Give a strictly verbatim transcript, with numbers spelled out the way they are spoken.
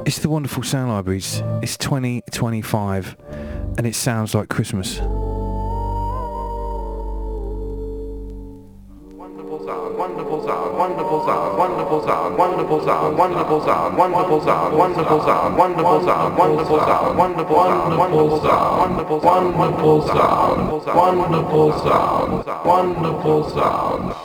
It's the Wonderful Sound Libraries. It's twenty twenty-five and it sounds like Christmas. Wonderful sound, wonderful sound, wonderful sound, wonderful sound, wonderful sound, wonderful sound, wonderful sound, wonderful sound, wonderful sound, wonderful sound, wonderful sound, wonderful sound, wonderful sound, wonderful sound, wonderful sound, wonderful sound.